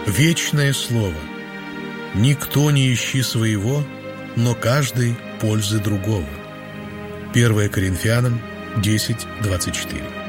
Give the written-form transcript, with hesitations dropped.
Вечное слово. Никто не ищи своего, но каждый пользы другого. 1 Коринфянам 10:24.